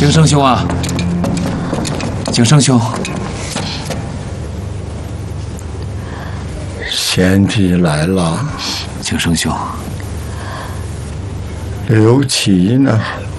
景生兄啊，景生兄， 贤弟来了。 景生兄， 刘琦呢？